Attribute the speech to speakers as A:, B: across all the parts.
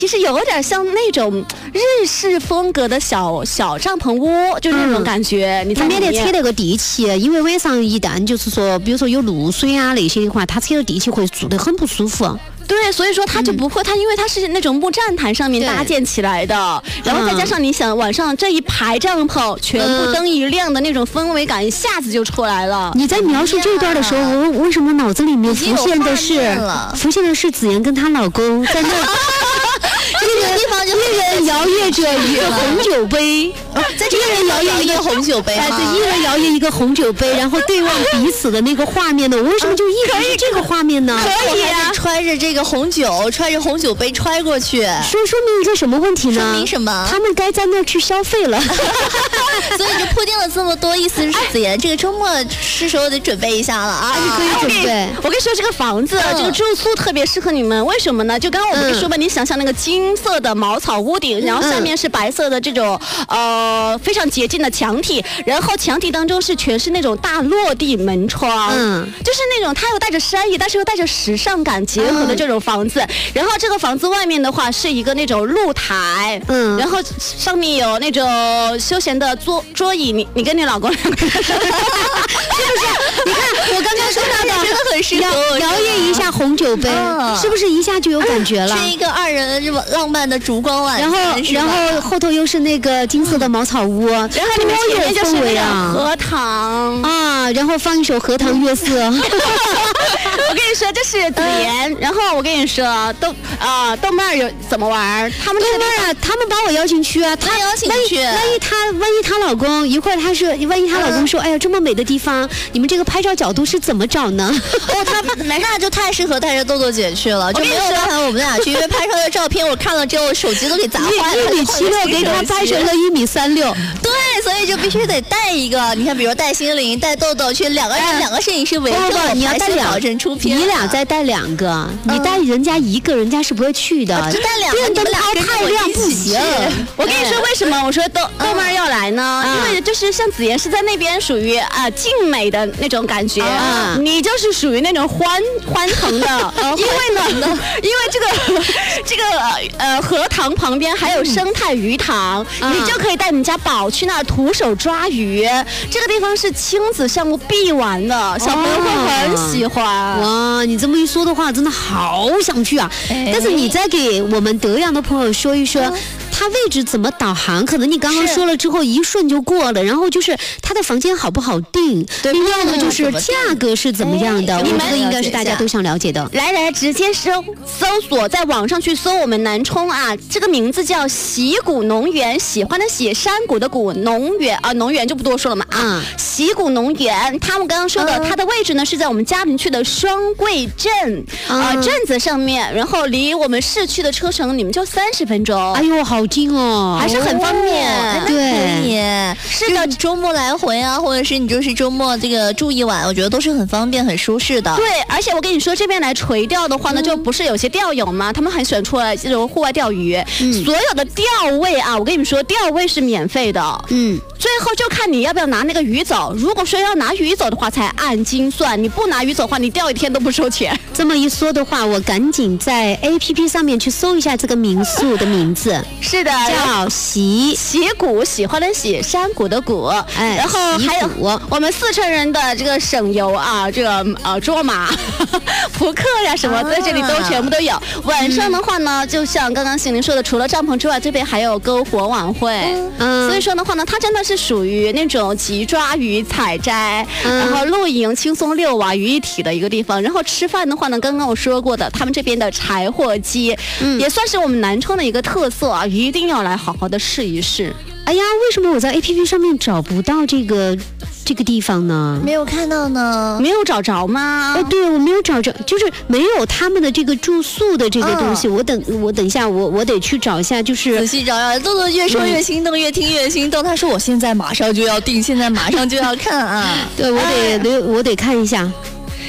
A: 其实有点像那种日式风格的小帐篷屋，就是那种感觉。你
B: 旁边得拆了个地气，因为晚上一旦就是说，比如说有露水啊那些的话，它拆了地气会住得很不舒服。
A: 对，所以说它就不会，它因为它是那种木栈台上面搭建起来的，然后再加上你想晚上这一排帐篷全部灯一亮的那种氛围感，一下子就出来了。
B: 你在描述这段的时候，我为什么脑子里面浮现的是子妍跟她老公在那。
C: 这个地方就
B: 一人摇曳着一个红酒杯，
C: 在这个人摇曳一个红酒杯，
B: 对，一人摇曳一个红酒杯，然后对望彼此的那个画面呢？我为什么就一直是这个画面呢？
A: 可以啊，
C: 揣着这个红酒，揣着红酒杯揣过去，
B: 说明一个什么问题呢？
C: 说明什么？
B: 他们该在那儿去消费了。
C: 所以就铺垫了这么多，意思是子妍这个周末是时候得准备一下了啊！
B: 你可以准备。
A: 我跟你说，这个房子，这个住宿特别适合你们，为什么呢？就刚刚我跟你说吧，你想象那个金色的茅草屋顶，然后下面是白色的这种非常洁净的墙体，然后墙体当中全是那种大落地门窗，就是那种它又带着山意，但是又带着时尚感结合的这种房子。然后这个房子外面的话是一个那种露台，然后上面有那种休闲的桌椅，你跟你老公两个人，是不是？
C: 你看我刚刚说到的，真的很适合
B: 摇曳一下红酒杯，是不是一下就有感觉了？
C: 是一个2人这么浪漫的烛光晚餐，
B: 然后后头又是那个金色的茅草屋，然后
A: 你们前面就是那个荷塘
B: 啊，然后放一首《荷塘月色》。
A: 我跟你说，这是子妍。然后我跟你说，豆瓣有怎么玩？他们
B: 把我邀请去啊，
C: 他邀请去。
B: 万一她老公一会儿万一她老公说，哎呀，这么美的地方，你们这个拍照角度是怎么找呢？
C: 那就太适合带着豆豆姐去了，就没有办法我们俩去，因为拍出来的照片我看了之后，手机都给砸坏了。
B: 1.76米给他拍成了1.36米。
C: 对，所以就必须得带一个。你看，比如带心灵、带豆豆去，两个摄影师围着，
B: 你要带
C: 保证出片。
B: 你俩再带2个，你带人家1个，人家是不会去的。
C: 就带2个，
B: 电灯泡太亮不行。
A: 我跟你说为什么？我说豆妹要来呢？因为就是像子妍是在那边属于静美的那种感觉，你就是属于那种欢腾的。因为这个荷塘旁边还有生态鱼塘，你就可以带你家宝去那儿徒手抓鱼。这个地方是亲子项目必玩的，小朋友会很喜欢。
B: 哇，你这么一说的话，真的好想去啊！但是你再给我们德阳的朋友说一说。它位置怎么导航？可能你刚刚说了之后一瞬就过了，然后就是它的房间好不好订，另外呢就是价格是怎么样的，我觉得应该是大家都想了解的。
A: 来，直接搜索，在网上去搜我们南充啊，这个名字叫喜谷农园，喜欢的喜，山谷的谷，农园啊，农园就不多说了嘛啊，喜谷农园，他们刚刚说的，它的位置呢是在我们嘉陵区的双桂镇镇子上面，然后离我们市区的车程你们就30分钟。
B: 哎呦，好近哦，
A: 还是很方便。
B: 对，
C: 是的，周末来回啊，或者是你就是周末这个住一晚，我觉得都是很方便、很舒适的。
A: 对，而且我跟你说，这边来垂钓的话呢，就不是有些钓友嘛，他们很喜欢出来这种户外钓鱼。所有的钓位啊，我跟你们说，钓位是免费的。最后就看你要不要拿那个鱼走。如果说要拿鱼走的话，才按斤算；你不拿鱼走的话，你钓1天都不收钱。
B: 这么一说的话，我赶紧在 APP 上面去搜一下这个民宿的名字。
A: 是的，
B: 叫喜
A: 谷，喜欢的喜，山谷的谷。然后还有我们4川人的这个省油啊，这个卓玛、扑克呀什么，在这里都全部都有。晚上的话呢，就像刚刚心灵说的，除了帐篷之外，这边还有篝火晚会。所以说的话呢，它真的是属于那种集抓鱼、采摘，然后露营、轻松遛娃于一体的一个地方。然后吃饭的话呢，刚刚我说过的，他们这边的柴火鸡，也算是我们南充的一个特色啊，一定要来好好的试一试。
B: 哎呀，为什么我在 APP 上面找不到这个地方呢？
C: 没有看到呢？
A: 没有找着吗？
B: 对，我没有找着，就是没有他们的这个住宿的这个东西。我等一下，我得去找一下，就是
C: 仔细找找。豆豆越说越心动，越听越心动。他说我现在马上就要订，现在马上就要看啊！
B: 对，我得看一下。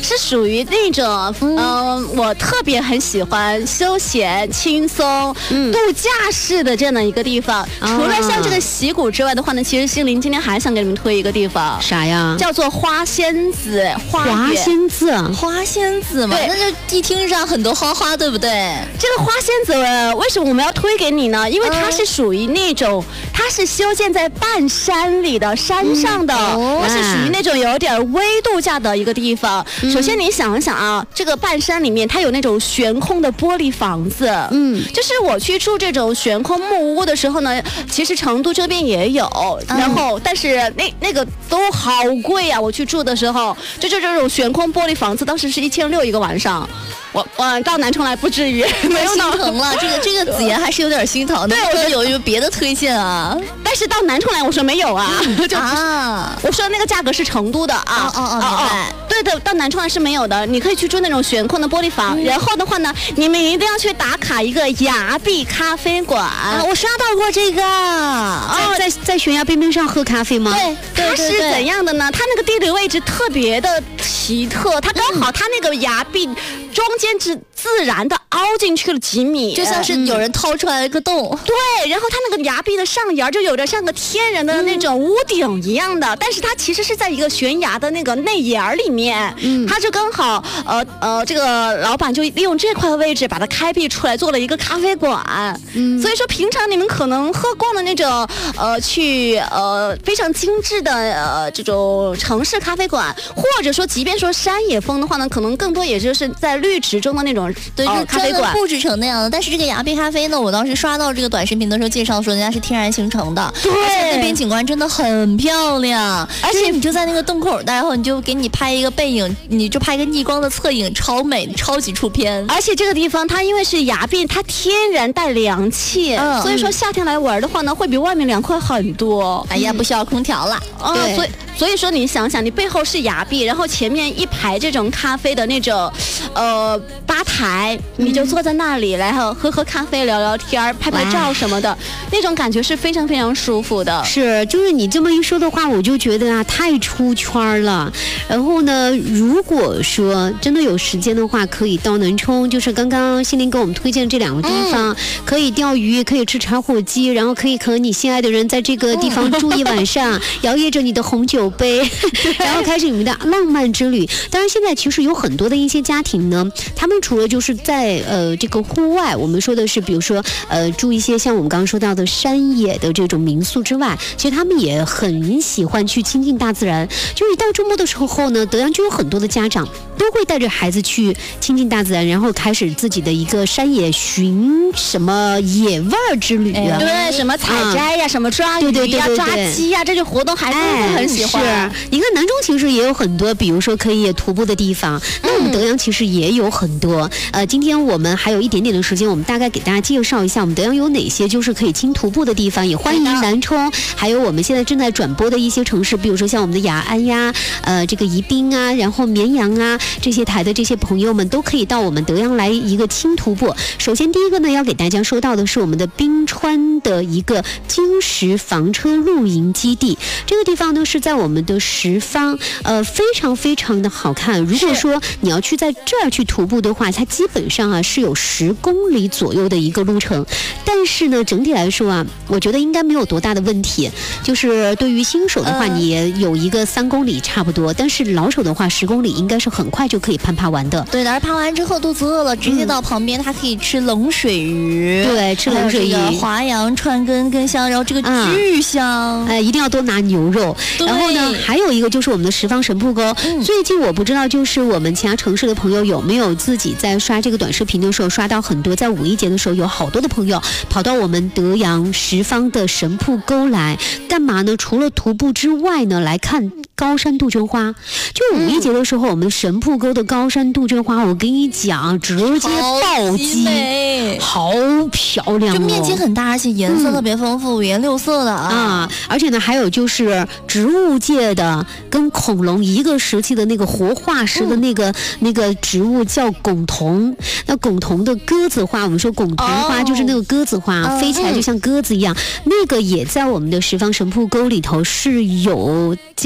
A: 是属于那种我特别很喜欢休闲轻松度假式的这样的一个地方。除了像这个溪谷之外的话呢，其实心灵今天还想给你们推一个地方。
B: 啥呀？
A: 叫做花仙子花园。
C: 花仙子嘛，那就一听上很多花花，对不对？
A: 这个花仙子为什么我们要推给你呢？因为它是属于那种，它是修建在半山里的山上的，它是属于那种有点微度假的一个地方。首先你想一想啊，这个半山里面它有那种悬空的玻璃房子，就是我去住这种悬空木屋的时候呢，其实成都这边也有，然后但是那个都好贵啊，我去住的时候，就这种悬空玻璃房子，当时是1600一个晚上。我到南充来不至于，没有
C: 心疼了。这个子妍还是有点心疼的。对，我觉得有别的推荐啊。
A: 但是到南充来，我说没有啊，我说那个价格是成都的啊。
C: 明白。
A: 对的，到南充来是没有的。你可以去住那种悬空的玻璃房，然后的话呢，你们一定要去打卡一个崖壁咖啡馆。
C: 我刷到过这个。
B: 在悬崖边边上喝咖啡吗？
A: 对，它是怎样的呢？它那个地理位置特别的奇特，它刚好它那个崖壁中间自然的凹进去了几米，
C: 就像是有人掏出来了一个洞。
A: 对，然后它那个崖壁的上沿就有着像个天然的那种屋顶一样的，但是它其实是在一个悬崖的那个内沿里面，它就刚好这个老板就利用这块位置把它开辟出来做了一个咖啡馆。所以说平常你们可能喝惯了那种去非常精致的这种城市咖啡馆，或者说即便说山野风的话呢，可能更多也就是在绿植中的那种咖啡馆
C: 布置成那样的。但是这个崖壁咖啡呢，我当时刷到这个短视频的时候介绍说人家是天然形成的，
A: 对，
C: 而且那边景观真的很漂亮，而且你就在那个洞口然后你就给你拍一个背影，你就拍一个逆光的侧影，超美，超级出片。
A: 而且这个地方它因为是崖壁，它天然带凉气，所以说夏天来玩的话呢，会比外面凉快很多。
C: 哎呀，不需要空调了。
A: 对，所以说你想想，你背后是崖壁，然后前面一排这种咖啡的那种吧台，你就坐在那里，然后喝咖啡、聊聊天、拍照什么的，那种感觉是非常非常舒服的。
B: 是，就是你这么一说的话，我就觉得啊，太出圈了。然后呢，如果说真的有时间的话，可以到南充，就是刚刚心灵给我们推荐这2个地方，可以钓鱼，可以吃茶火鸡，然后可以和你心爱的人在这个地方住一晚上，摇曳着你的红酒杯，然后开始你们的浪漫之旅。当然，现在其实有很多的一些家庭呢，他们除了就是在这个户外，我们说的是比如说住一些像我们刚刚说到的山野的这种民宿之外，其实他们也很喜欢去亲近大自然。就一到周末的时候呢，德阳就有很多的家长都会带着孩子去亲近大自然，然后开始自己的一个山野寻什么野味儿之旅啊，
A: 对，什么采摘呀，什么抓鱼呀、抓鸡呀，这些活动孩子都很喜欢。
B: 是，你看南中其实也有很多，比如说可以徒步的地方，那我们德阳其实也有很多。今天我们还有一点点的时间，我们大概给大家介绍一下我们德阳有哪些就是可以轻徒步的地方，也欢迎南充，还有我们现在正在转播的一些城市，比如说像我们的雅安呀，这个宜宾啊，然后绵阳啊，这些台的这些朋友们都可以到我们德阳来一个轻徒步。首先第一个呢，要给大家说到的是我们的冰川的一个金石房车露营基地，这个地方呢是在我们的十方，非常非常的好看。如果说你要去在这儿去徒步的话，它基本上啊是有10公里左右的一个路程，但是呢整体来说啊，我觉得应该没有多大的问题。就是对于新手的话，你也有一个3公里差不多，但是老手的话10公里应该是很快就可以攀完的。
C: 对的，而攀完之后肚子饿了，直接到旁边它可以吃冷水鱼，
B: 对，吃冷水鱼，
C: 华阳川根香，然后这个巨香，
B: 一定要多拿牛肉。然后呢，还有一个就是我们的十方神瀑沟。最近我不知道就是我们其他城市的朋友有没有自己在刷这个短视频的时候刷到很多，在5一节的时候有好多的朋友跑到我们德阳十方的神瀑沟来干嘛呢？除了徒步之外呢，来看高山杜鹃花。就5一节的时候，我们神瀑沟的高山杜鹃花，我跟你讲，直接暴击，好漂亮，
C: 就面积很大，而且颜色特别丰富，五颜六色的啊。
B: 而且呢，还有就是植物界的跟恐龙一个时期的那个活化石的那个植物叫拱桐。那拱桐的鸽子花，我们说拱桐花就是那个鸽子花，飞起来就像鸽子一样，那个也在我们的十方神瀑沟里头是有这个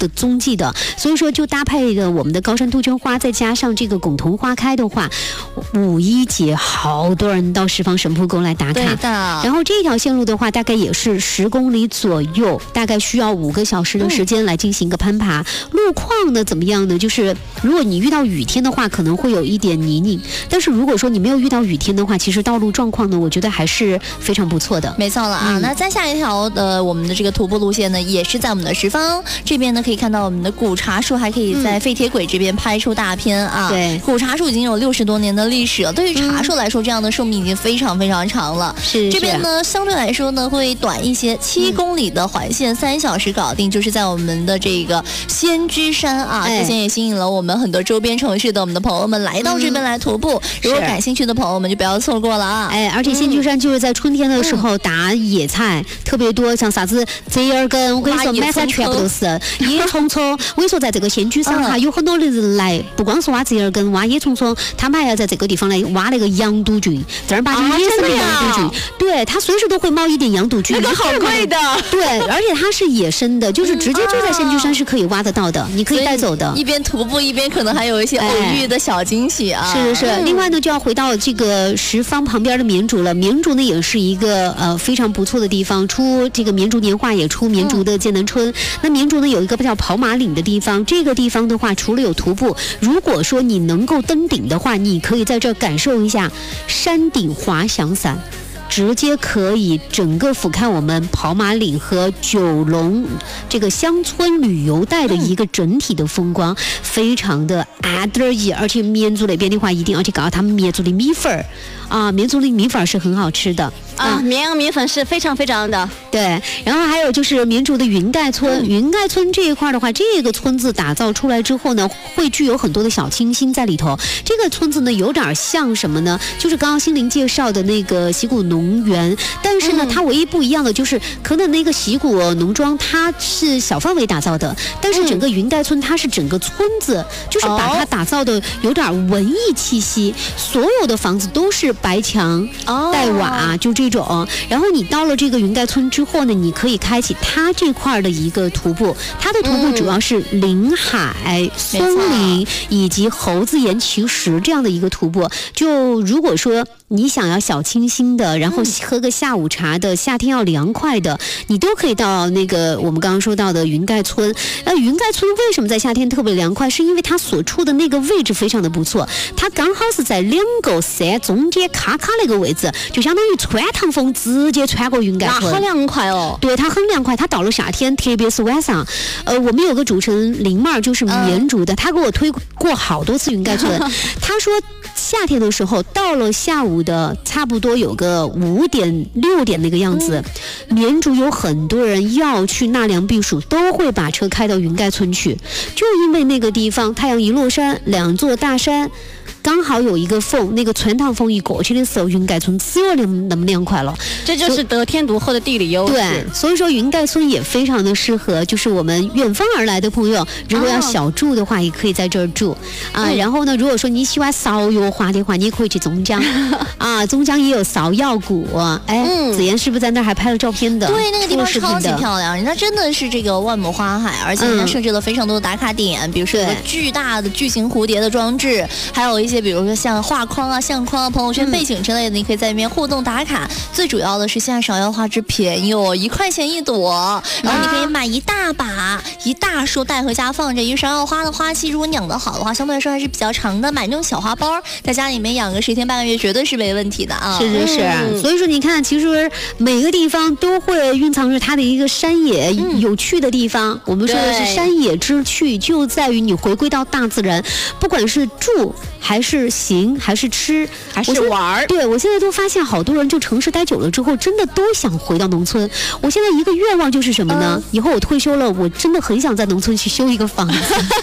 B: 的踪迹的。所以说就搭配了我们的高山杜鹃花，再加上这个拱桐花开的话，5·1节好多人到十方神瀑沟来打卡。
C: 对的。
B: 然后这条线路的话，大概也是10公里左右，大概需要5个小时的时间来进行一个攀爬。路况呢怎么样呢？就是如果你遇到雨天的话，可能会有一点泥泞，但是如果说你没有遇到雨天的话，其实道路状况呢，我觉得还是非常不错的。
C: 没错了啊，那再下一条我们的这个徒步路线呢，也是在我们的十方这边呢，可以看到我们的古茶树，还可以在废铁轨这边拍出大片啊。
B: 对，
C: 古茶树已经有60多年的历史了，对于茶树来说，这样的寿命已经非常非常长了。
B: 是
C: 这边呢，相对来说呢会短一些，7公里的环线3小时搞定，就是在我们的这个仙居山啊，之前也吸引了我们很多周边城市的我们的朋友们来到这边来徒步。如果感兴趣的朋友们就不要错过了啊！
B: 而且仙居山就是在春天的时候打野菜特别多，像啥子折耳根，我跟你说满山全部都是野葱葱。我跟你说，在这个仙居山哈，有很多的人来，不光是挖折耳根、挖野葱葱，他们还要在这个地方来挖那个羊肚菌，正儿八经野生的羊肚菌。对，它随时都会冒一点羊肚菌，
A: 那个好贵的。
B: 对，而且它是野生的，就是直接就在仙居山是可以挖得到的，你可以带走的。
C: 一边徒步一边可能还有一些偶遇的小惊喜啊！
B: 是。另外呢，就要回到这个十方旁边的绵竹了。绵竹呢也是一个非常不错的地方，出这个绵竹年画也出绵竹的剑南春。那绵竹呢有一个叫跑马岭的地方，这个地方的话除了有徒步，如果说你能够登顶的话，你可以在这感受一下山顶滑翔伞。直接可以整个俯瞰我们跑马岭和九龙这个乡村旅游带的一个整体的风光，非常的得意。而且绵竹那边的话，一定要去告诉他们绵竹的米粉儿啊，绵竹的米粉是很好吃的
A: 啊，绵阳米粉是非常非常的
B: 对。然后还有就是绵竹的云盖村，云盖村这一块的话，这个村子打造出来之后呢，会具有很多的小清新在里头。这个村子呢，有点像什么呢？就是刚刚心灵介绍的那个习古农园，但是呢，它唯一不一样的就是，可能那个习古农庄它是小范围打造的，但是整个云盖村它是整个村子，就是把它打造的有点文艺气息，所有的房子都是白墙带瓦，就这种。然后你到了这个云盖村之后呢，你可以开启它这块的一个徒步，它的徒步主要是林海、松林以及猴子岩奇石这样的一个徒步。就如果说你想要小清新的，然后喝个下午茶的，夏天要凉快的，你都可以到那个我们刚刚说到的云盖村。云盖村为什么在夏天特别凉快？是因为它所处的那个位置非常的不错，它刚好是在2个山中间咔咔那个位置，就相当于穿堂风直接穿过云盖村。
A: 好凉快哦！
B: 对，它很凉快。它到了夏天，特别是晚上，我们有个主持人林妹儿，就是绵竹的，他给我推过好多次云盖村。他说夏天的时候，到了下午的差不多有个5点6点那个样子，绵竹有很多人要去纳凉避暑，都会把车开到云盖村去，就因为那个地方太阳一落山，2座大山刚好有一个缝，那个穿堂风一过去的时候，云盖村只有那么凉快了。
A: 这就是得天独厚的地理优势。
B: 对，所以说云盖村也非常的适合，就是我们远方而来的朋友，如果要小住的话，也可以在这儿住啊。然后呢，如果说你喜欢芍药花的话，你也可以去宗江啊，宗江也有芍药谷。子妍是不是在那儿还拍了照片的？
C: 对，那个地方超级漂亮，人家真的是这个万亩花海，而且人家设置了非常多的打卡点，比如说有个巨大的巨型蝴蝶的装置，还有一些比如说像画框啊、相框啊、朋友圈背景之类的，你可以在里面互动打卡。最主要的是现在芍药花之便宜哦，1块钱1朵，然后你可以买一大把、一大束带回家放着。因为芍药花的花期如果养得好的话，相对来说还是比较长的，买那种小花苞，在家里面养个10天半个月绝对是没问题的啊。
B: 是。所以说你看，其实每个地方都会蕴藏着它的一个山野有趣的地方。我们说的是山野之趣，就在于你回归到大自然，不管是住还是行还是吃
A: 还是玩。
B: 对，我现在都发现好多人就城市待久了之后，真的都想回到农村。我现在一个愿望就是什么呢？以后我退休了，我真的很想在农村去修一个房子。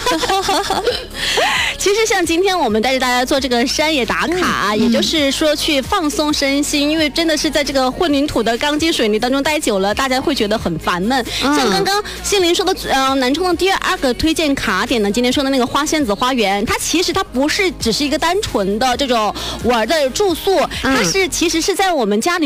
A: 其实像今天我们带着大家做这个山野打卡，也就是说去放松身心，因为真的是在这个混凝土的钢筋水泥当中待久了，大家会觉得很烦闷。像刚刚心灵说的，南充的第2个推荐卡点呢，今天说的那个花仙子花园，它其实它不是只是一个单纯的这种玩的住宿，它是其实是在我们嘉陵区大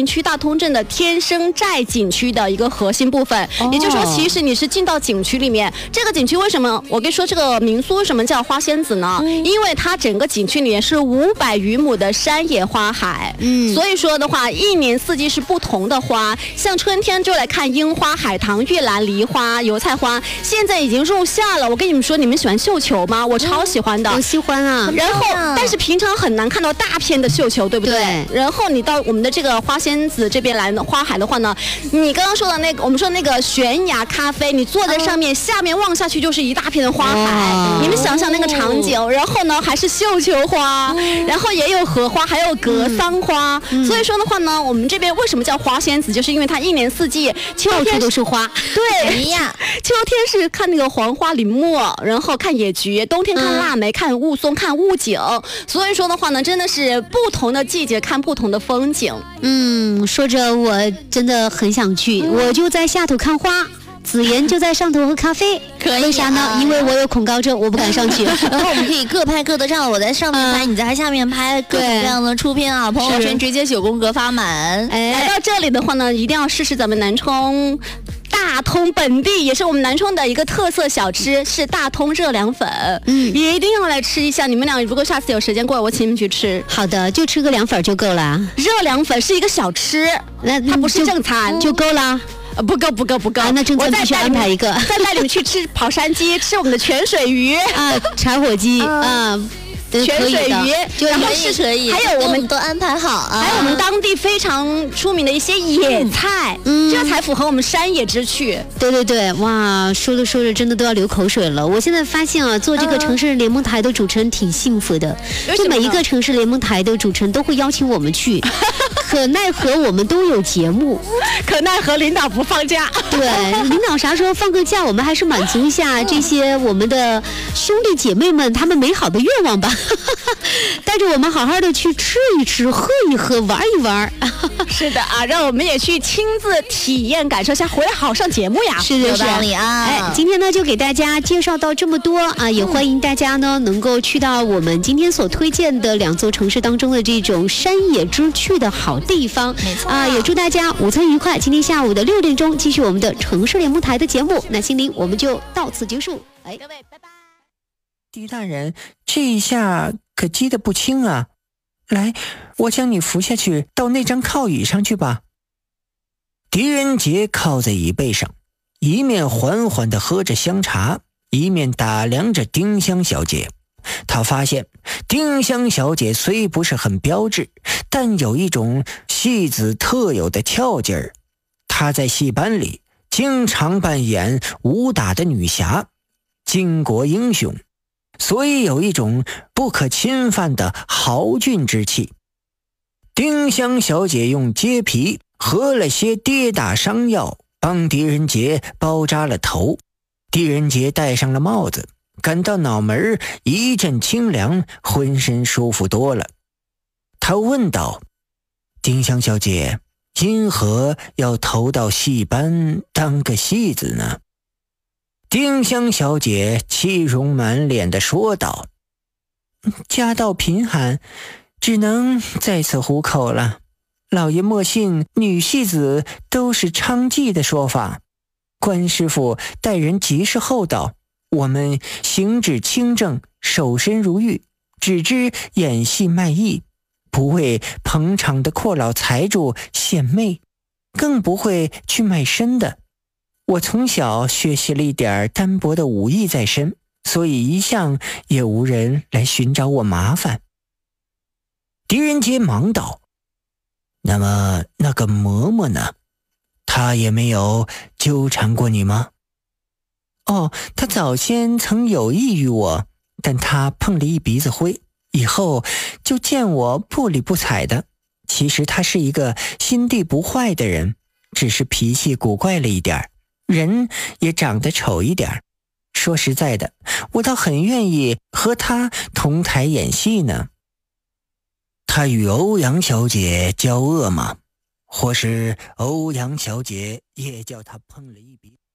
A: 通镇的天生寨景区的一个核心部分。也就是说，其实你是进到景区里面，这个景区为什么我跟你说这个民宿为什么叫花仙子呢？因为它整个景区里面是500余亩的山野花海，所以说的话，一年四季是不同的花，像春天就来看樱花、海棠、玉兰、梨花、油菜花，现在已经入夏了。我跟你们说，你们喜欢绣球吗？我超喜欢的，
B: 我喜欢啊。
A: 然后，但是平常很难看到大片的绣球，对不对？
B: 对。
A: 然后你到我们的这个花仙子这边来花海的话呢，你刚刚说的那个，我们说那个悬崖咖啡，你坐在上面，下面望下去就是一大片的花海，你们想想那个场景。然后呢，还是绣球花，然后也有荷花，还有格桑花。所以说的话呢，我们这边为什么叫花仙子，就是因为它一年四季，秋天
B: 都是花。
A: 对呀，秋天是看那个黄花林木，然后看野菊，冬天看腊梅，看雾凇，看雾景。所以说的话呢，真的是不同的季节看不同的风景。
B: 说着我真的很想去，我就在下头看花。子妍就在上头喝咖啡，为啥呢？因为我有恐高症，我不敢上去。
C: 然后我们可以各拍各的照，我在上面拍，你在下面拍，各种各样的出片啊，朋友圈直接9宫格发满。
A: 来到这里的话呢，一定要试试咱们南充大通本地，也是我们南充的一个特色小吃，是大通热凉粉。也一定要来吃一下。你们俩如果下次有时间过来，我请你们去吃。
B: 好的，就吃个凉粉就够了。
A: 热凉粉是一个小吃，它不是正餐，
B: 就够了。
A: 不够，
B: 那正餐必须安排一个。
A: 再带你们去吃跑山鸡，吃我们的泉水鱼
B: 啊，柴火鸡啊。
A: 泉水鱼，
C: 然后是可以，
A: 还有我们
C: 都安排好啊，
A: 还有我们当地非常出名的一些野菜，这才符合我们山野之趣。
B: 对，哇，说着说着真的都要流口水了。我现在发现啊，做这个城市联盟台的主持人挺幸福的，就每一个城市联盟台的主持人都会邀请我们去，可奈何我们都有节目，
A: 可奈何领导不放假。
B: 对，领导啥时候放个假，我们还是满足一下这些我们的兄弟姐妹们他们美好的愿望吧。带着我们好好的去吃一吃，喝一喝，玩一玩。
A: 是的啊，让我们也去亲自体验感受一下，回来好上节目呀。
B: 是
C: 有道理啊。
B: 今天呢就给大家介绍到这么多啊，也欢迎大家呢能够去到我们今天所推荐的2座城市当中的这种山野之趣的好地方。
C: 没错
B: 啊，也祝大家午餐愉快。今天下午的6点钟继续我们的城市联盟台的节目。那心灵我们就到此结束。
A: 各位拜拜。
D: 狄大人，这一下可击得不轻啊！来，我将你扶下去，到那张靠椅上去吧。狄仁杰靠在椅背上，一面缓缓地喝着香茶，一面打量着丁香小姐。他发现丁香小姐虽不是很标致，但有一种戏子特有的俏劲儿。她在戏班里经常扮演武打的女侠、巾帼英雄，所以有一种不可侵犯的豪俊之气。丁香小姐用秸皮喝了些跌打伤药，帮狄仁杰包扎了头。狄仁杰戴上了帽子，感到脑门一阵清凉，浑身舒服多了。他问道：丁香小姐，因何要投到戏班当个戏子呢？丁香小姐气容满脸地说道：家道贫寒，只能在此糊口了。老爷莫信女戏子都是娼妓的说法，关师傅待人极是厚道，我们行止清正，守身如玉，只知演戏卖艺，不为捧场的阔老财主献媚，更不会去卖身的。我从小学习了一点单薄的武艺在身，所以一向也无人来寻找我麻烦。狄仁杰忙道：那么那个嬷嬷呢？她也没有纠缠过你吗？哦，她早先曾有意于我，但她碰了一鼻子灰，以后就见我不理不睬的。其实她是一个心地不坏的人，只是脾气古怪了一点，人也长得丑一点。说实在的，我倒很愿意和她同台演戏呢。她与欧阳小姐交恶吗？或是欧阳小姐也叫她碰了一鼻？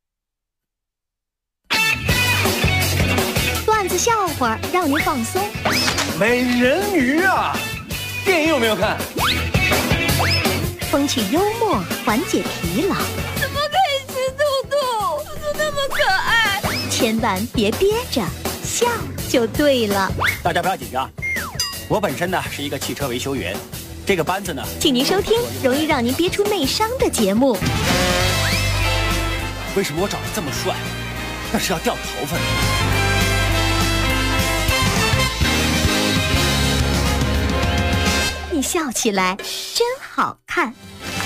E: 段子笑话让你放松。
F: 美人鱼啊，电影有没有看？
E: 不风趣幽默，缓解疲劳。
F: 怎么可以吃兔兔？兔兔那么可爱，
E: 千万别憋着，笑就对了。
G: 大家不要紧张，我本身呢是一个汽车维修员，这个班子呢，
E: 请您收听容易让您憋出内伤的节目。
G: 为什么我长得这么帅？那是要掉头发的。
E: 你笑起来真好看。